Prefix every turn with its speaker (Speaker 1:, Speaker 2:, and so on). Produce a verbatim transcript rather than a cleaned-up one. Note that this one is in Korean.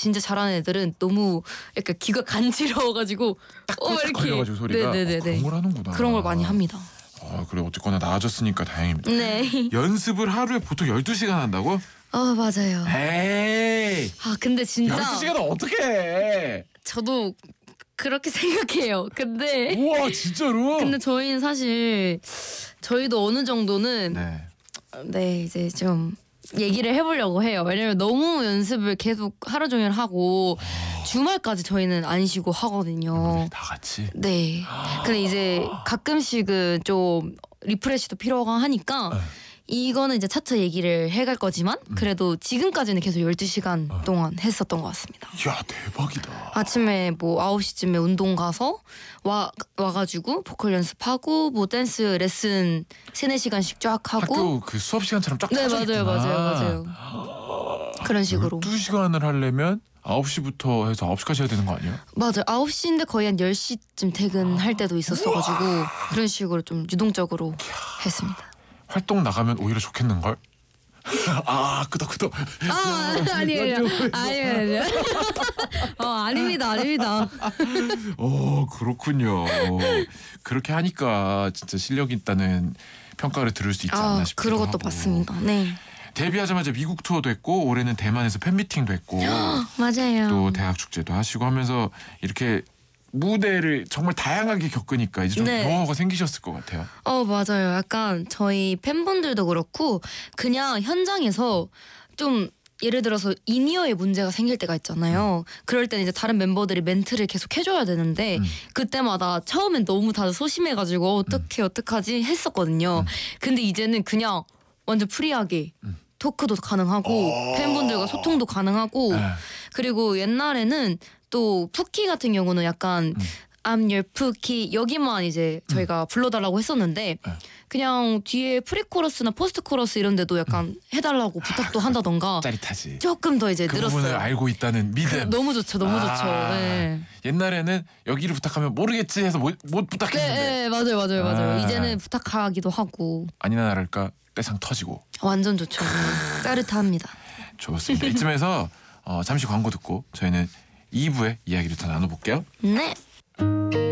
Speaker 1: 진짜 잘하는 애들은 너무 약간 귀가 간지러워가지고
Speaker 2: 어 이렇게 걸려가지고 소리가.
Speaker 1: 네네네.
Speaker 2: 어, 그런 걸 하는구나.
Speaker 1: 그런 걸 많이 합니다.
Speaker 2: 아 그래 어쨌거나 나아졌으니까 다행입니다.
Speaker 1: 네.
Speaker 2: 연습을 하루에 보통 열두 시간 한다고?
Speaker 1: 아 맞아요.
Speaker 2: 에이.
Speaker 1: 아 근데 진짜
Speaker 2: 열두 시간은 어떻게 해?
Speaker 1: 저도 그렇게 생각해요. 근데
Speaker 2: 우와 진짜로?
Speaker 1: 근데 저희는 사실 저희도 어느 정도는
Speaker 2: 네.
Speaker 1: 네 이제 좀 얘기를 해보려고 해요. 왜냐면 너무 연습을 계속 하루 종일 하고 주말까지 저희는 안 쉬고 하거든요.
Speaker 2: 다 같이?
Speaker 1: 네. 근데 이제 가끔씩은 좀 리프레시도 필요가 하니까
Speaker 2: 네.
Speaker 1: 이거는 이제 차차 얘기를 해갈 거지만 그래도 지금까지는 계속 열두 시간
Speaker 2: 어.
Speaker 1: 동안 했었던 것 같습니다.
Speaker 2: 이야 대박이다.
Speaker 1: 아침에 뭐 아홉 시쯤에 운동 가서 와, 와가지고 보컬 연습하고 뭐 댄스 레슨 세네 시간씩 쫙 하고
Speaker 2: 학교 그 수업 시간처럼 쫙
Speaker 1: 네
Speaker 2: 짜져
Speaker 1: 맞아요
Speaker 2: 있구나.
Speaker 1: 맞아요 맞아요. 그런 식으로.
Speaker 2: 열두 시간을 하려면 아홉 시부터 해서 아홉 시까지 해야 되는 거 아니야?
Speaker 1: 맞아요. 아홉 시인데 거의 한 열 시쯤 퇴근할 때도 있었어가지고 그런 식으로 좀 유동적으로 했습니다.
Speaker 2: 활동 나가면 오히려 좋겠는걸? 아 끄덕끄덕.
Speaker 1: 아 아니에요 아니에요 아니에요. 어 아닙니다 아닙니다.
Speaker 2: 어 그렇군요. 그렇게 하니까 진짜 실력 있다는 평가를 들을 수 있지 않나
Speaker 1: 아
Speaker 2: 싶기도
Speaker 1: 그런 것도
Speaker 2: 하고.
Speaker 1: 맞습니다. 네.
Speaker 2: 데뷔하자마자 미국 투어도 했고 올해는 대만에서 팬미팅도 했고
Speaker 1: 맞아요.
Speaker 2: 또 대학 축제도 하시고 하면서 이렇게 무대를 정말 다양하게 겪으니까 이제 좀
Speaker 1: 네.
Speaker 2: 노하우가 생기셨을 것 같아요.
Speaker 1: 어 맞아요. 약간 저희 팬분들도 그렇고 그냥 현장에서 좀 예를 들어서 인이어에 문제가 생길 때가 있잖아요. 그럴 때는 이제 다른 멤버들이 멘트를 계속 해줘야 되는데
Speaker 2: 음.
Speaker 1: 그때마다 처음엔 너무 다들 소심해가지고 어떻게 어떡하지 했었거든요.
Speaker 2: 음.
Speaker 1: 근데 이제는 그냥 완전 프리하게
Speaker 2: 음.
Speaker 1: 토크도 가능하고
Speaker 2: 어.
Speaker 1: 팬분들과 소통도 가능하고
Speaker 2: 네.
Speaker 1: 그리고 옛날에는 또 푸키 같은 경우는 약간
Speaker 2: 음.
Speaker 1: I'm your 푸키 여기만 이제 저희가 불러달라고 했었는데
Speaker 2: 네.
Speaker 1: 그냥 뒤에 프리코러스나 포스트 코러스 이런 데도 약간 해달라고 부탁도 한다던가
Speaker 2: 짜릿하지.
Speaker 1: 조금 더 이제
Speaker 2: 그 부분을
Speaker 1: 늘었어요.
Speaker 2: 알고 있다는 믿음.
Speaker 1: 너무 좋죠, 너무 좋죠.
Speaker 2: 아,
Speaker 1: 네.
Speaker 2: 옛날에는 여기를 부탁하면 모르겠지 해서 못, 못
Speaker 1: 네,
Speaker 2: 부탁했는데
Speaker 1: 네, 맞아요, 맞아요, 맞아요.
Speaker 2: 아.
Speaker 1: 이제는 부탁하기도 하고
Speaker 2: 아니나 다를까 떼상 터지고
Speaker 1: 완전 좋죠. 짜릿합니다.
Speaker 2: 좋습니다. 이쯤에서 어, 잠시 광고 듣고 저희는 이 부의 이야기를 더 나눠볼게요.
Speaker 1: 네.